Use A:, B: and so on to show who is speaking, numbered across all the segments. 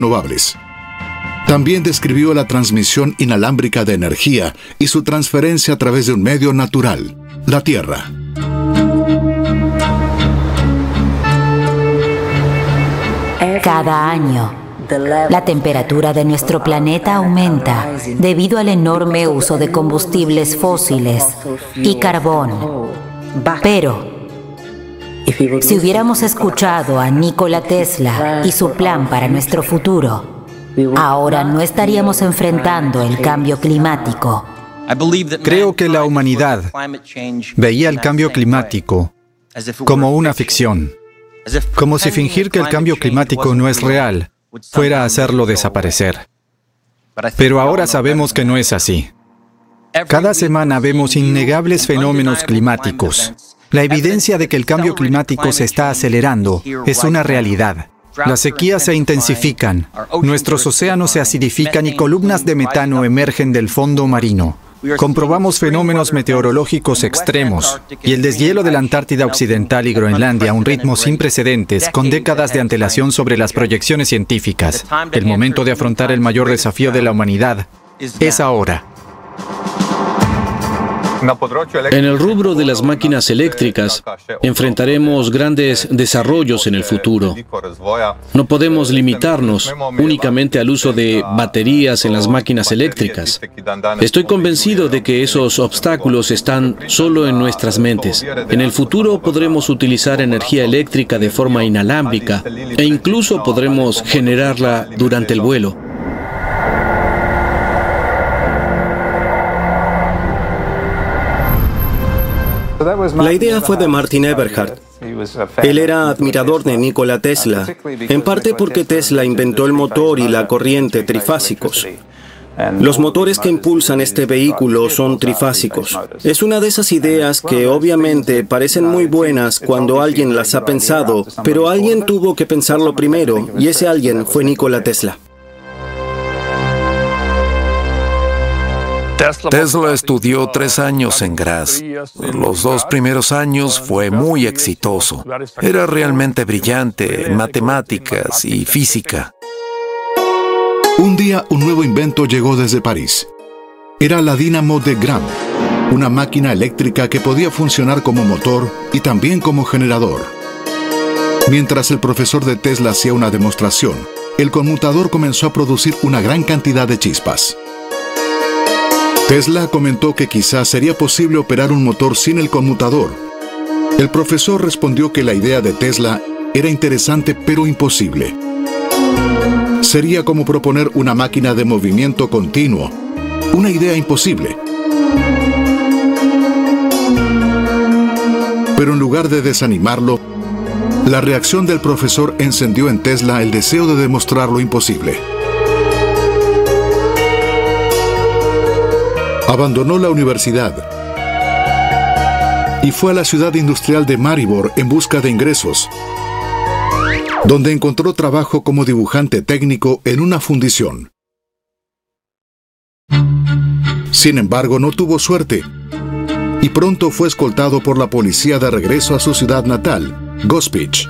A: renovables. También describió la transmisión inalámbrica de energía y su transferencia a través de un medio natural, la Tierra.
B: Cada año, la temperatura de nuestro planeta aumenta debido al enorme uso de combustibles fósiles y carbón. Pero, si hubiéramos escuchado a Nikola Tesla y su plan para nuestro futuro, ahora no estaríamos enfrentando el cambio climático.
C: Creo que la humanidad veía el cambio climático como una ficción, como si fingir que el cambio climático no es real fuera a hacerlo desaparecer. Pero ahora sabemos que no es así. Cada semana vemos innegables fenómenos climáticos. La evidencia de que el cambio climático se está acelerando es una realidad. Las sequías se intensifican, nuestros océanos se acidifican y columnas de metano emergen del fondo marino. Comprobamos fenómenos meteorológicos extremos y el deshielo de la Antártida Occidental y Groenlandia a un ritmo sin precedentes, con décadas de antelación sobre las proyecciones científicas. El momento de afrontar el mayor desafío de la humanidad es ahora.
D: En el rubro de las máquinas eléctricas, enfrentaremos grandes desarrollos en el futuro. No podemos limitarnos únicamente al uso de baterías en las máquinas eléctricas. Estoy convencido de que esos obstáculos están solo en nuestras mentes. En el futuro podremos utilizar energía eléctrica de forma inalámbrica e incluso podremos generarla durante el vuelo.
E: La idea fue de Martin Eberhard. Él era admirador de Nikola Tesla, en parte porque Tesla inventó el motor y la corriente trifásicos. Los motores que impulsan este vehículo son trifásicos. Es una de esas ideas que obviamente parecen muy buenas cuando alguien las ha pensado, pero alguien tuvo que pensarlo primero, y ese alguien fue Nikola Tesla.
F: Tesla estudió 3 años en Graz. Los 2 primeros años fue muy exitoso. Era realmente brillante en matemáticas y física.
A: Un día, un nuevo invento llegó desde París. Era la dínamo de Gramme, una máquina eléctrica que podía funcionar como motor y también como generador. Mientras el profesor de Tesla hacía una demostración, el conmutador comenzó a producir una gran cantidad de chispas. Tesla comentó que quizás sería posible operar un motor sin el conmutador. El profesor respondió que la idea de Tesla era interesante pero imposible. Sería como proponer una máquina de movimiento continuo, una idea imposible. Pero en lugar de desanimarlo, la reacción del profesor encendió en Tesla el deseo de demostrar lo imposible. Abandonó la universidad y fue a la ciudad industrial de Maribor en busca de ingresos, donde encontró trabajo como dibujante técnico en una fundición. Sin embargo, no tuvo suerte y pronto fue escoltado por la policía de regreso a su ciudad natal, Gospić.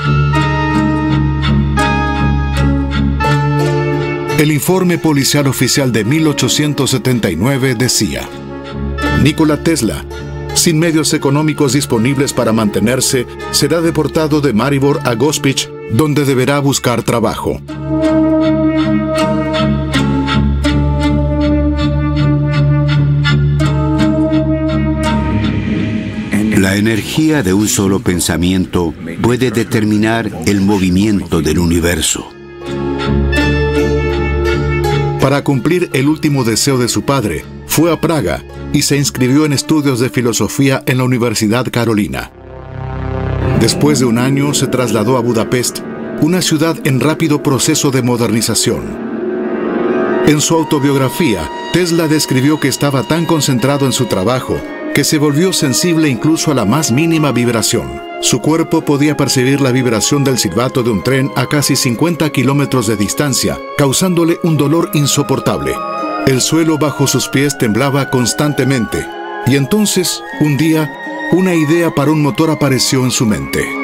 A: El informe policial oficial de 1879 decía: Nikola Tesla, sin medios económicos disponibles para mantenerse, será deportado de Maribor a Gospić, donde deberá buscar trabajo.
G: La energía de un solo pensamiento puede determinar el movimiento del universo.
A: Para cumplir el último deseo de su padre, fue a Praga y se inscribió en estudios de filosofía en la Universidad Carolina. Después de un año se trasladó a Budapest, una ciudad en rápido proceso de modernización. En su autobiografía, Tesla describió que estaba tan concentrado en su trabajo que se volvió sensible incluso a la más mínima vibración. Su cuerpo podía percibir la vibración del silbato de un tren a casi 50 kilómetros de distancia, causándole un dolor insoportable. El suelo bajo sus pies temblaba constantemente, y entonces, un día, una idea para un motor apareció en su mente.